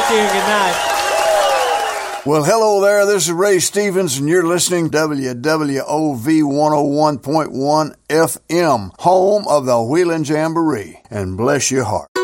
Thank you. Good night. Well, hello there. This is Ray Stevens, and you're listening to WWOV 101.1 FM, home of the Wheeling Jamboree. And bless your heart.